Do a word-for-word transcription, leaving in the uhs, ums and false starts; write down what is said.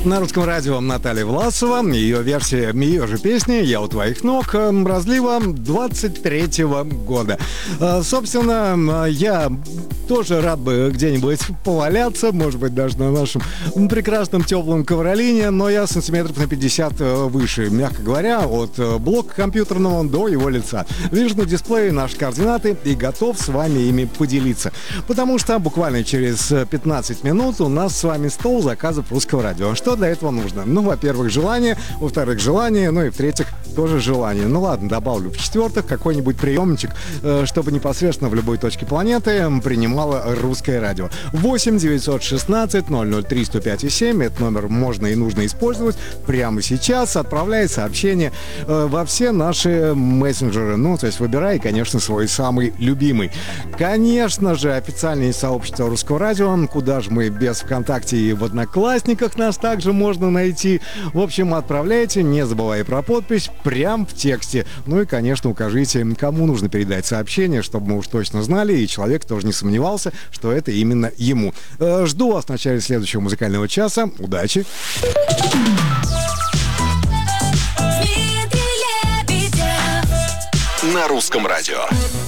На русском радио Наталья Власова, ее версия, ее же песни «Я у твоих ног», разлива двадцать третьего года. Собственно, я тоже рад бы где-нибудь поваляться, может быть, даже на нашем прекрасном теплом ковролине, но я сантиметров на пятьдесят выше, мягко говоря, от блока компьютерного до его лица. Вижу на дисплее наши координаты и готов с вами ими поделиться. Потому что буквально через пятнадцать минут у нас с вами стол заказов русского радио. Что для этого нужно? Ну, во-первых, желание, во-вторых, желание, ну и в-третьих, тоже желание. Ну ладно, добавлю в-четвертых какой-нибудь приемничек, чтобы непосредственно в любой точке планеты принимало русское радио. восемь девятьсот шестнадцать ноль ноль три сто пять семь. Этот номер можно и нужно использовать прямо сейчас. Отправляй сообщение во все наши мессенджеры. Ну, то есть выбирай, конечно, свой самый любимый. Конечно же, официальное сообщество русского радио, куда же мы без ВКонтакте и в Одноклассниках нас также можно найти. В общем, отправляйте, не забывая про подпись, прям в тексте. Ну и, конечно, укажите, кому нужно передать сообщение, чтобы мы уж точно знали, и человек тоже не сомневался, что это именно ему. Жду вас в начале следующего музыкального часа. Удачи! На русском радио.